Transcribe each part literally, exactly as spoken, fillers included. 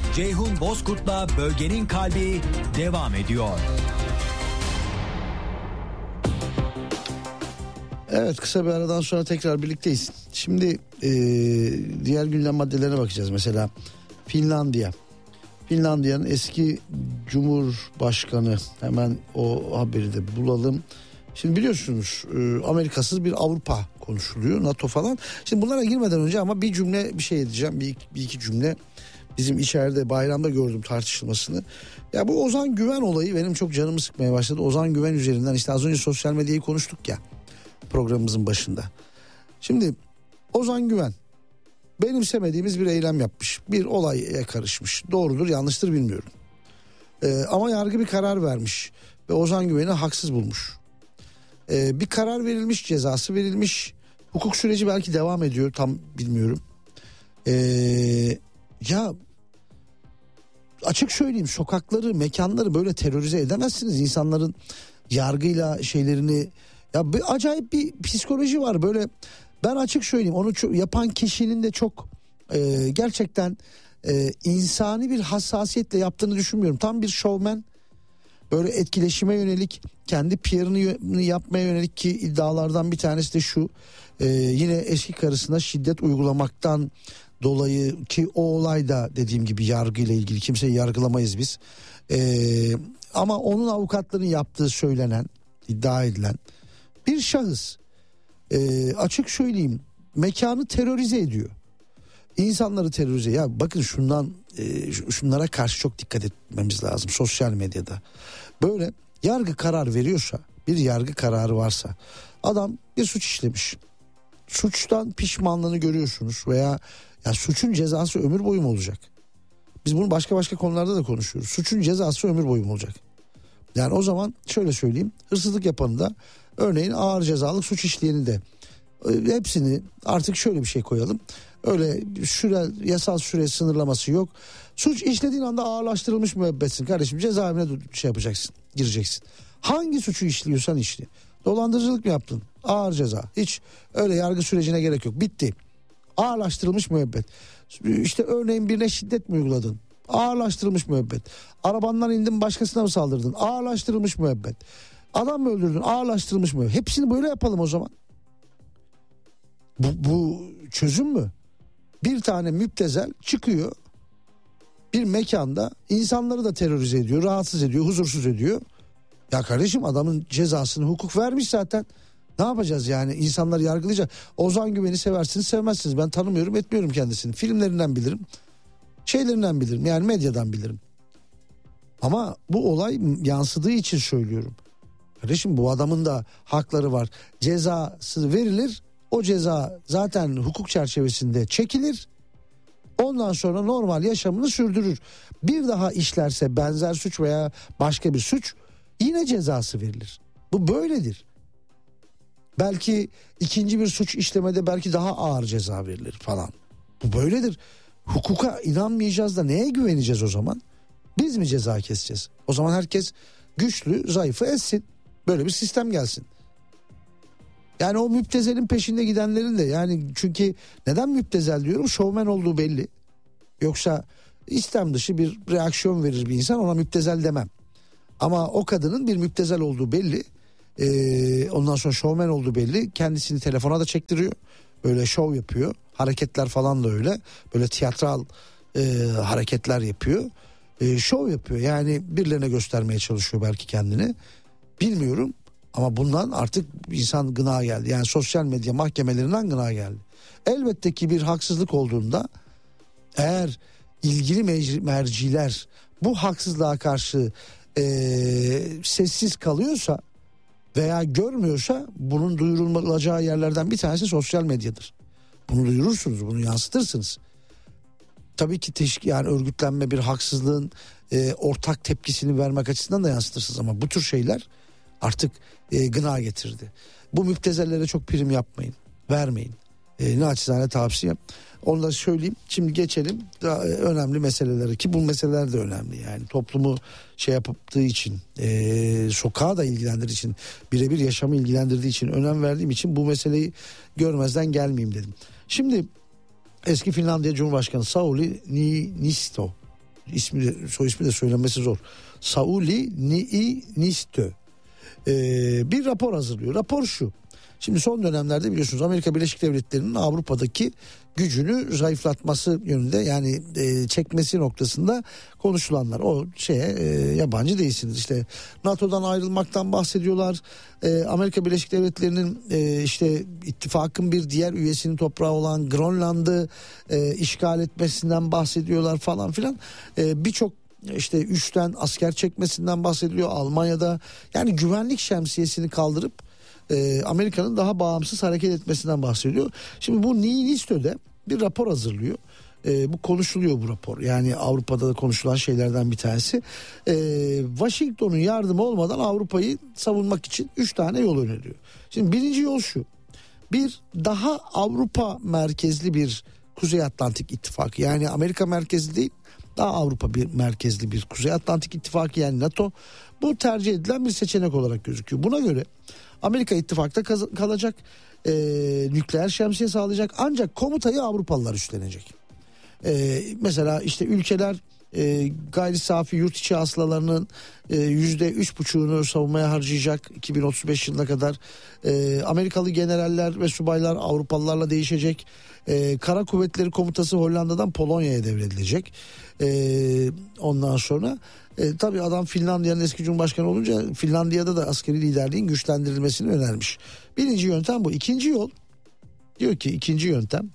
Ceyhun Bozkurt'la Bölgenin Kalbi devam ediyor. Evet, kısa bir aradan sonra tekrar birlikteyiz. Şimdi e, diğer gündem maddelerine bakacağız. Mesela Finlandiya. Finlandiya'nın eski Cumhurbaşkanı, hemen o haberi de bulalım. Şimdi biliyorsunuz e, Amerikasız bir Avrupa konuşuluyor, NATO falan. Şimdi bunlara girmeden önce ama bir cümle bir şey edeceğim. Bir, bir iki cümle bizim içeride bayramda gördüm tartışılmasını. Ya bu Ozan Güven olayı benim çok canımı sıkmaya başladı. Ozan Güven üzerinden işte az önce sosyal medyayı konuştuk ya programımızın başında. Şimdi Ozan Güven benimsemediğimiz bir eylem yapmış. Bir olaya karışmış. Doğrudur yanlıştır bilmiyorum. Ee, ama yargı bir karar vermiş. Ve Ozan Güven'i haksız bulmuş. Ee, bir karar verilmiş, cezası verilmiş. Hukuk süreci belki devam ediyor, tam bilmiyorum. Ee, ya açık söyleyeyim, sokakları, mekanları böyle terörize edemezsiniz. İnsanların yargıyla şeylerini... Ya bir acayip bir psikoloji var böyle. Ben açık söyleyeyim, onu çok, yapan kişinin de çok e, gerçekten e, insani bir hassasiyetle yaptığını düşünmüyorum. Tam bir şovmen, böyle etkileşime yönelik, kendi P R'ını yapmaya yönelik, ki iddialardan bir tanesi de şu. E, yine eski karısına şiddet uygulamaktan dolayı, ki o olay da dediğim gibi yargıyla ilgili, kimseyi yargılamayız biz. E, ama onun avukatlarının yaptığı söylenen, iddia edilen bir şahıs e, açık söyleyeyim mekanı terörize ediyor. İnsanları terörize. Ya bakın şundan e, şunlara karşı çok dikkat etmemiz lazım sosyal medyada. Böyle yargı karar veriyorsa, bir yargı kararı varsa, adam bir suç işlemiş. Suçtan pişmanlığını görüyorsunuz veya ya suçun cezası ömür boyu mu olacak? Biz bunu başka başka konularda da konuşuyoruz. Suçun cezası ömür boyu mu olacak? Yani o zaman şöyle söyleyeyim, hırsızlık yapanı da, örneğin ağır cezalık suç işleyeni de, hepsini artık şöyle bir şey koyalım. Öyle süre, yasal süre sınırlaması yok. Suç işlediğin anda ağırlaştırılmış müebbetsin kardeşim. Cezaevine şey yapacaksın, gireceksin. Hangi suçu işliyorsan işle. Dolandırıcılık mı yaptın? Ağır ceza. Hiç öyle yargı sürecine gerek yok. Bitti. Ağırlaştırılmış müebbet. İşte örneğin birine şiddet mi uyguladın? Ağırlaştırılmış müebbet. Arabandan indin, başkasına mı saldırdın? Ağırlaştırılmış müebbet. Adam mı öldürdün? Ağırlaştırılmış müebbet. Hepsini böyle yapalım o zaman. Bu, bu çözüm mü? Bir tane müptezel çıkıyor bir mekanda, insanları da terörize ediyor, rahatsız ediyor, huzursuz ediyor. Ya kardeşim, adamın cezasını hukuk vermiş zaten. Ne yapacağız yani? İnsanlar yargılayacak. Ozan Güven'i seversiniz, sevmezsiniz. Ben tanımıyorum, etmiyorum kendisini. Filmlerinden bilirim. Şeylerinden bilirim. Yani medyadan bilirim. Ama bu olay yansıdığı için söylüyorum. Kardeşim, bu adamın da hakları var. Cezası verilir. O ceza zaten hukuk çerçevesinde çekilir. Ondan sonra normal yaşamını sürdürür. Bir daha işlerse benzer suç veya başka bir suç, yine cezası verilir. Bu böyledir. Belki ikinci bir suç işlemede belki daha ağır ceza verilir falan. Bu böyledir. Hukuka inanmayacağız da neye güveneceğiz o zaman? Biz mi ceza keseceğiz? O zaman herkes güçlü, zayıfı ezsin. Böyle bir sistem gelsin. Yani o müptezelin peşinde gidenlerin de, yani çünkü neden müptezel diyorum? Şovmen olduğu belli. Yoksa istem dışı bir reaksiyon verir bir insan, ona müptezel demem. Ama o kadının bir müptezel olduğu belli. Ee, ondan sonra şovmen olduğu belli. Kendisini telefona da çektiriyor. Böyle şov yapıyor. Hareketler falan da öyle. Böyle tiyatral e, hareketler yapıyor. E, şov yapıyor. Yani birilerine göstermeye çalışıyor belki kendini. Bilmiyorum. Ama bundan artık insan gına geldi. Yani sosyal medya mahkemelerinden gına geldi. Elbette ki bir haksızlık olduğunda, eğer ilgili merciler bu haksızlığa karşı e, sessiz kalıyorsa veya görmüyorsa, bunun duyurulacağı yerlerden bir tanesi sosyal medyadır. Bunu duyurursunuz, bunu yansıtırsınız. Tabii ki teşvik, yani örgütlenme bir haksızlığın e, ortak tepkisini vermek açısından da yansıtırsınız, ama bu tür şeyler artık e, gına getirdi. Bu müptezellere çok prim yapmayın, vermeyin. E, naçizane tavsiye. Onu da söyleyeyim. Şimdi geçelim daha önemli meselelere, ki bu meseleler de önemli. Yani toplumu şey yaptığı için, e, sokağa da ilgilendirdiği için, birebir yaşamı ilgilendirdiği için, önem verdiğim için bu meseleyi görmezden gelmeyeyim dedim. Şimdi eski Finlandiya Cumhurbaşkanı Sauli Niinisto ismi de, soy ismi de söylenmesi zor. Sauli Niinistö ee, bir rapor hazırlıyor. Rapor şu. Şimdi son dönemlerde biliyorsunuz Amerika Birleşik Devletleri'nin Avrupa'daki gücünü zayıflatması yönünde, yani e, çekmesi noktasında konuşulanlar, o şeye e, yabancı değilsiniz. İşte NATO'dan ayrılmaktan bahsediyorlar. E, Amerika Birleşik Devletleri'nin e, işte ittifakın bir diğer üyesinin toprağı olan Grönland'ı e, işgal etmesinden bahsediyorlar falan filan. E, birçok işte üçten asker çekmesinden bahsediliyor Almanya'da. Yani güvenlik şemsiyesini kaldırıp e, Amerika'nın daha bağımsız hareket etmesinden bahsediyor. Şimdi bu Niinistö'de bir rapor hazırlıyor. E, bu konuşuluyor bu rapor. Yani Avrupa'da da konuşulan şeylerden bir tanesi. E, Washington'un yardımı olmadan Avrupa'yı savunmak için üç tane yol öneriyor. Şimdi birinci yol şu. Bir, daha Avrupa merkezli bir Kuzey Atlantik İttifakı, yani Amerika merkezli değil, daha Avrupa bir merkezli bir Kuzey Atlantik İttifakı, yani NATO. Bu tercih edilen bir seçenek olarak gözüküyor. Buna göre Amerika ittifakta kaz- kalacak, e, nükleer şemsiye sağlayacak, ancak komutayı Avrupalılar üstlenecek. E, mesela işte ülkeler e, gayri safi yurt içi hasılalarının e, yüzde üç buçuğunu savunmaya harcayacak iki bin otuz beş yılına kadar. E, Amerikalı generaller ve subaylar Avrupalılarla değişecek. E, Kara Kuvvetleri Komutası Hollanda'dan Polonya'ya devredilecek. E, ondan sonra e, tabii adam Finlandiya'nın eski Cumhurbaşkanı olunca Finlandiya'da da askeri liderliğin güçlendirilmesini önermiş. Birinci yöntem bu. İkinci yol, diyor ki ikinci yöntem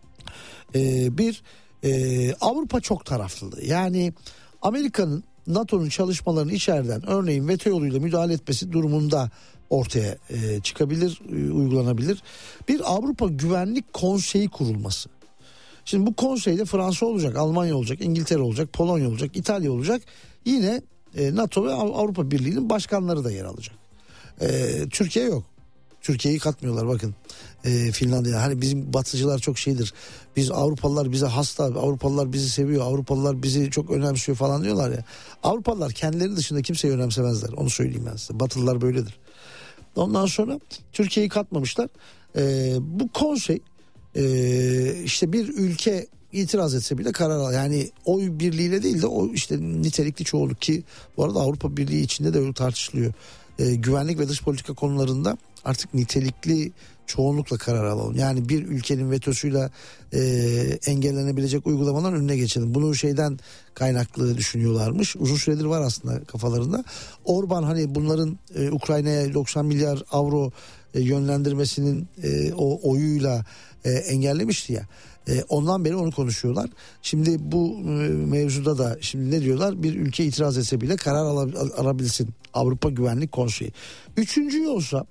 e, bir e, Avrupa çok taraflılığı. Yani Amerika'nın NATO'nun çalışmalarını içeriden, örneğin veto yoluyla müdahale etmesi durumunda ortaya e, çıkabilir, e, uygulanabilir. Bir Avrupa Güvenlik Konseyi kurulması. Şimdi bu konseyde Fransa olacak, Almanya olacak, İngiltere olacak, Polonya olacak, İtalya olacak. Yine e, NATO ve Avrupa Birliği'nin başkanları da yer alacak. E, Türkiye yok. Türkiye'yi katmıyorlar bakın. E, Finlandiya. Hani bizim batıcılar çok şeydir. Biz Avrupalılar bize hasta, Avrupalılar bizi seviyor, Avrupalılar bizi çok önemsiyor falan diyorlar ya. Avrupalılar kendileri dışında kimseyi önemsemezler. Onu söyleyeyim ben size. Batılılar böyledir. Ondan sonra Türkiye'yi katmamışlar. Ee, bu konsey e, işte bir ülke itiraz etse bile karar al. Yani oy birliğiyle değil de o işte nitelikli çoğunluk, ki bu arada Avrupa Birliği içinde de öyle tartışılıyor. Ee, güvenlik ve dış politika konularında artık nitelikli çoğunlukla karar alalım. Yani bir ülkenin vetosuyla e, engellenebilecek uygulamaların önüne geçelim. Bunu şeyden kaynaklı düşünüyorlarmış. Uzun süredir var aslında kafalarında. Orban hani bunların e, Ukrayna'ya doksan milyar avro e, yönlendirmesinin e, o oyuyla e, engellemişti ya. E, ondan beri onu konuşuyorlar. Şimdi bu e, mevzuda da şimdi ne diyorlar? Bir ülke itiraz etse bile karar al- alabilsin Avrupa Güvenlik Konseyi. Üçüncü yolsa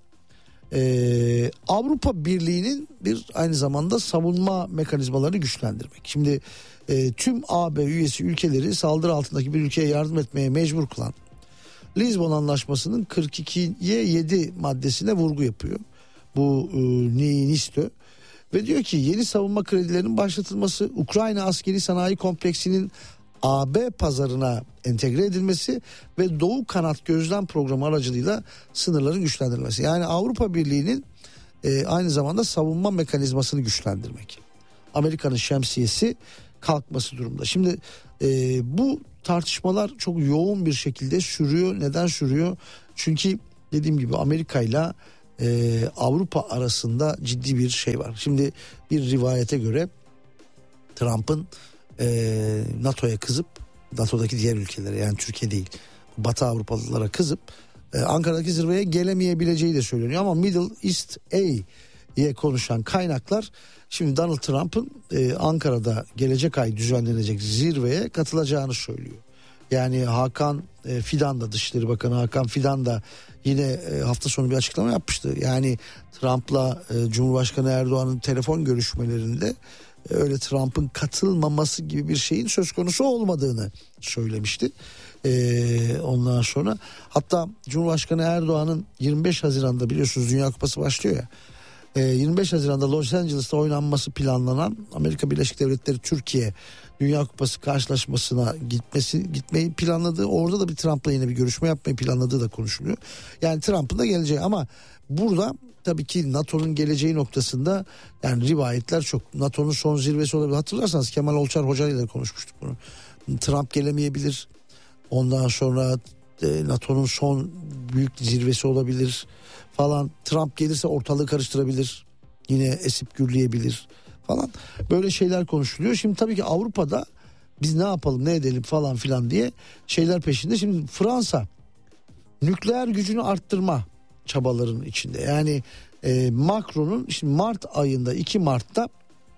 Ee, Avrupa Birliği'nin bir aynı zamanda savunma mekanizmalarını güçlendirmek. Şimdi e, tüm A B üyesi ülkeleri saldırı altındaki bir ülkeye yardım etmeye mecbur kılan Lizbon Anlaşması'nın kırk ikiye yedi maddesine vurgu yapıyor bu e, Niinistö ve diyor ki yeni savunma kredilerinin başlatılması, Ukrayna askeri sanayi kompleksinin A B pazarına entegre edilmesi ve Doğu Kanat Gözlem Programı aracılığıyla sınırların güçlendirilmesi. Yani Avrupa Birliği'nin e, aynı zamanda savunma mekanizmasını güçlendirmek. Amerika'nın şemsiyesi kalkması durumda. Şimdi e, bu tartışmalar çok yoğun bir şekilde sürüyor. Neden sürüyor? Çünkü dediğim gibi Amerika ile Avrupa arasında ciddi bir şey var. Şimdi bir rivayete göre Trump'ın e, NATO'ya kızıp, NATO'daki diğer ülkelere, yani Türkiye değil, Batı Avrupalılara kızıp e, Ankara'daki zirveye gelemeyebileceği de söyleniyor. Ama Middle East A'ye konuşan kaynaklar şimdi Donald Trump'ın e, Ankara'da gelecek ay düzenlenecek zirveye katılacağını söylüyor. Yani Hakan e, Fidan da, Dışişleri Bakanı Hakan Fidan da yine e, hafta sonu bir açıklama yapmıştı. Yani Trump'la e, Cumhurbaşkanı Erdoğan'ın telefon görüşmelerinde e, öyle Trump'ın katılmaması gibi bir şeyin söz konusu olmadığını söylemişti. E, ondan sonra hatta Cumhurbaşkanı Erdoğan'ın yirmi beş Haziran'da biliyorsunuz Dünya Kupası başlıyor ya. e, yirmi beş Haziran'da Los Angeles'ta oynanması planlanan Amerika Birleşik Devletleri Türkiye Dünya Kupası karşılaşmasına gitmesi gitmeyi planladığı, orada da bir Trump'la yine bir görüşme yapmayı planladığı da konuşuluyor. Yani Trump'ın da geleceği, ama burada tabii ki NATO'nun geleceği noktasında yani rivayetler çok. NATO'nun son zirvesi olabilir. Hatırlarsanız Kemal Olçar Hoca ile konuşmuştuk bunu. Trump gelemeyebilir. Ondan sonra e, NATO'nun son büyük zirvesi olabilir falan. Trump gelirse ortalığı karıştırabilir. Yine esip gürleyebilir falan. Böyle şeyler konuşuluyor. Şimdi tabii ki Avrupa'da biz ne yapalım, ne edelim falan filan diye şeyler peşinde. Şimdi Fransa nükleer gücünü arttırma çabaların içinde. Yani e, Macron'un şimdi Mart ayında, iki Mart'ta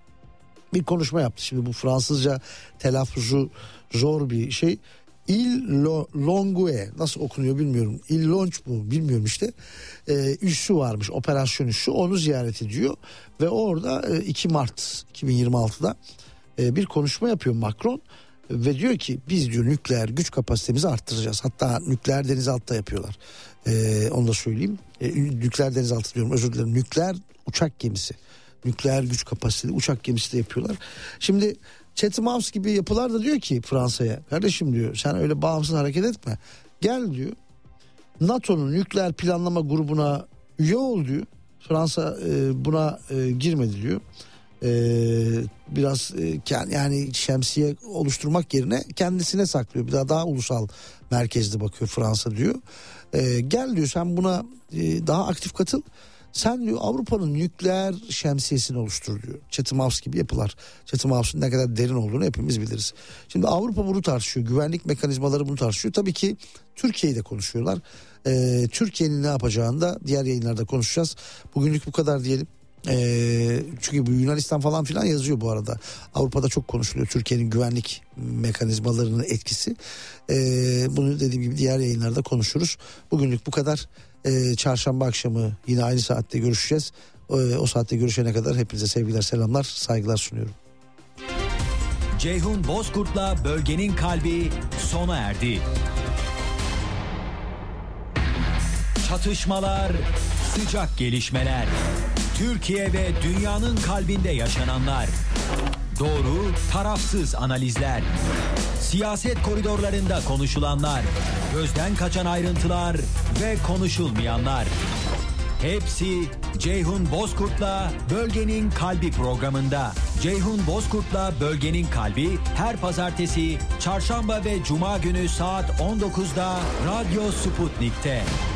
bir konuşma yaptı. Şimdi bu Fransızca telaffuzu zor bir şey. Il Longue nasıl okunuyor bilmiyorum. Il Longue bu bilmiyorum işte. E, üssü varmış, operasyon üssü, onu ziyaret ediyor ve orada e, iki Mart iki bin yirmi altıda e, bir konuşma yapıyor Macron ve diyor ki biz diyor nükleer güç kapasitemizi arttıracağız. Hatta nükleer denizaltıda yapıyorlar. E, onu da söyleyeyim. E, nükleer denizaltı diyorum, özür dilerim. Nükleer uçak gemisi. Nükleer güç kapasiteli uçak gemisi de yapıyorlar. Şimdi Chatham House gibi yapılar da diyor ki Fransa'ya, kardeşim diyor, sen öyle bağımsız hareket etme. Gel diyor, NATO'nun nükleer planlama grubuna üye ol diyor. Fransa e, buna e, girmedi diyor. E, biraz e, yani şemsiye oluşturmak yerine kendisine saklıyor. Bir daha daha ulusal merkezli bakıyor Fransa diyor. E, gel diyor, sen buna e, daha aktif katıl. Sen diyor Avrupa'nın nükleer şemsiyesini oluştur diyor. Chatham House gibi yapılar. Chatham House'un ne kadar derin olduğunu hepimiz biliriz. Şimdi Avrupa bunu tartışıyor. Güvenlik mekanizmaları bunu tartışıyor. Tabii ki Türkiye'yi de konuşuyorlar. Ee, Türkiye'nin ne yapacağını da diğer yayınlarda konuşacağız. Bugünlük bu kadar diyelim. Ee, çünkü bu Yunanistan falan filan yazıyor bu arada. Avrupa'da çok konuşuluyor Türkiye'nin güvenlik mekanizmalarının etkisi. Ee, bunu dediğim gibi diğer yayınlarda konuşuruz. Bugünlük bu kadar. Ee, çarşamba akşamı yine aynı saatte görüşeceğiz. Ee, o saatte görüşene kadar hepinize sevgiler, selamlar, saygılar sunuyorum. Ceyhun Bozkurt'la Bölgenin Kalbi sona erdi. Çatışmalar, sıcak gelişmeler. Türkiye ve dünyanın kalbinde yaşananlar. Doğru, tarafsız analizler. Siyaset koridorlarında konuşulanlar. Gözden kaçan ayrıntılar ve konuşulmayanlar. Hepsi Ceyhun Bozkurt'la Bölgenin Kalbi programında. Ceyhun Bozkurt'la Bölgenin Kalbi her pazartesi, çarşamba ve cuma günü saat on dokuzda Radyo Sputnik'te.